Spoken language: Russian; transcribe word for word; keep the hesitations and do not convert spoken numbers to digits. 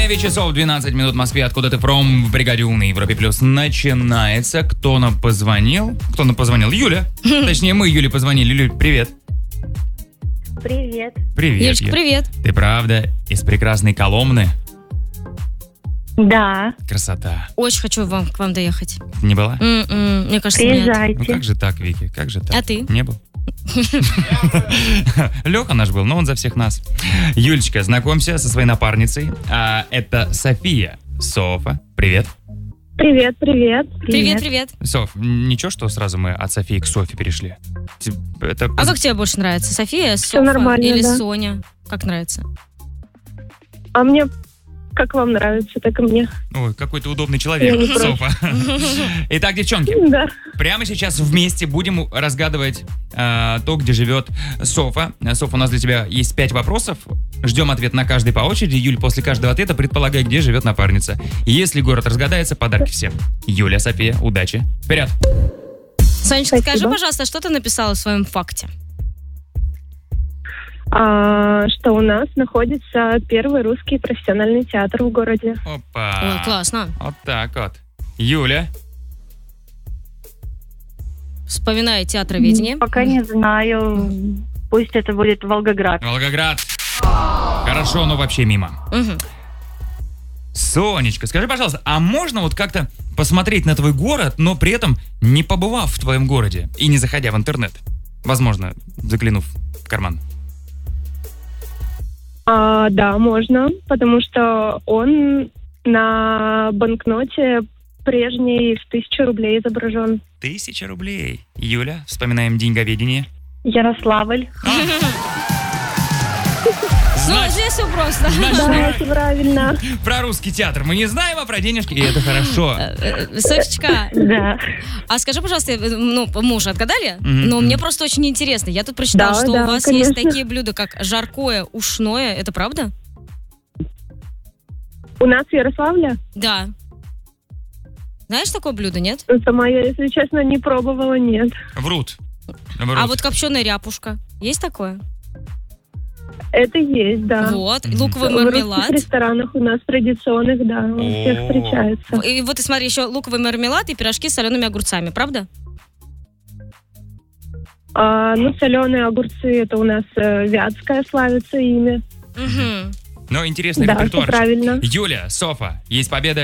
девять часов двенадцать минут в Москве. Откуда ты from в бригаде У на Европе Плюс начинается. Кто нам позвонил? Кто нам позвонил? Юля. Точнее, мы Юле позвонили. Юля, привет. Привет. Привет, Юлечка, Юль. привет. Ты правда из прекрасной Коломны? Да. Красота. Очень хочу вам, к вам доехать. Не была? М-м, мне кажется, нет. Приезжайте. Ну как же так, Вики? Как же так? А ты? Не был? Леха наш был, но он за всех нас. Юлечка, знакомься со своей напарницей. А, это София. Софа, привет. Привет, привет. Привет, привет. Соф, ничего, что сразу мы от Софии к Софе перешли? Это... А как тебе больше нравится? София, Софа нормально, или да. Соня? Как нравится? А мне как вам нравится, так и мне. Ой, какой ты удобный человек, Я не против. Софа. Итак, девчонки, Да. прямо сейчас вместе будем разгадывать э, то, где живет Софа. Софа, у нас для тебя есть пять вопросов. Ждем ответ на каждый по очереди. Юль, после каждого ответа предполагай, где живет напарница. Если город разгадается, подарки всем. Юля, София, удачи. Вперед! Сонечка, Спасибо. скажи, пожалуйста, что ты написала в своем факте? А, что у нас находится первый русский профессиональный театр в городе. Опа! Ой, классно. Вот так вот. Юля, Вспоминаю театроведение. Пока не знаю. Пусть это будет Волгоград. Волгоград. Хорошо, но вообще мимо. Мгм. Сонечка, скажи, пожалуйста, а можно вот как-то посмотреть на твой город, но при этом не побывав в твоем городе и не заходя в интернет? Возможно, заглянув в карман. А, да, можно, потому что он на банкноте прежней в тысячу рублей изображен. Тысяча рублей. Юля, вспоминаем деньговедение. Ярославль. Ну, Значит, здесь все просто. Да, это правильно. про русский театр мы не знаем, а про денежки, и это хорошо. Э, Софичка, Да. а скажи, пожалуйста, э, ну, мы уже отгадали, Мгм, но мгм. мне просто очень интересно. Я тут прочитала, Да, что да, у вас есть конечно. такие блюда, как жаркое ушное. Это правда? У нас в Ярославле? Да. Знаешь такое блюдо, нет? Сама я, если честно, не пробовала, нет. Врут. Врут. А вот копченая ряпушка. Есть такое? Это есть, да. Вот. Мгм. Луковый В русских мармелад. ресторанах у нас традиционных, да, у всех О. встречается. И вот, и смотри, еще луковый мармелад и пирожки с солеными огурцами, правда? А, ну, соленые огурцы, это у нас э, Вятская славится ими. Угу. Но интересный Да, все репертуар. правильно. Юля, Софа, есть победа.